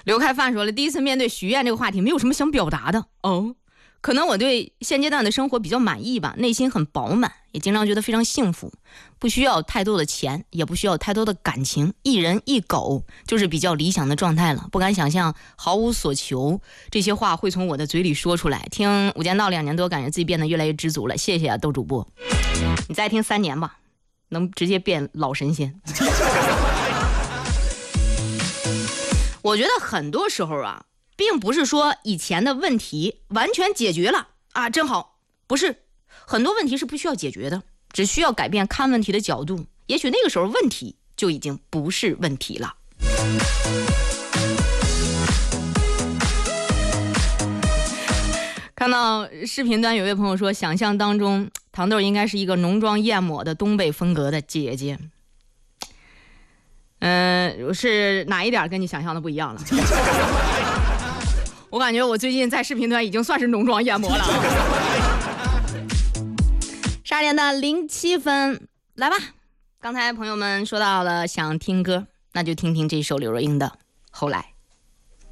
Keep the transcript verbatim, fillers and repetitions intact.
刘开范说了，第一次面对许愿这个话题，没有什么想表达的哦。可能我对现阶段的生活比较满意吧，内心很饱满，也经常觉得非常幸福，不需要太多的钱，也不需要太多的感情，一人一狗就是比较理想的状态了。不敢想象毫无所求这些话会从我的嘴里说出来。听无间道两年多，感觉自己变得越来越知足了，谢谢啊，豆主播。你再听三年吧，能直接变老神仙。我觉得很多时候啊，并不是说以前的问题完全解决了啊，真好，不是，很多问题是不需要解决的，只需要改变看问题的角度，也许那个时候问题就已经不是问题了。看到视频端有位朋友说，想象当中糖豆应该是一个浓妆艳抹的东北风格的姐姐。嗯、呃，是哪一点跟你想象的不一样了？我感觉我最近在视频端已经算是浓妆艳抹了啊。十二点的零七分，来吧。刚才朋友们说到了想听歌，那就听听这首刘若英的《后来》。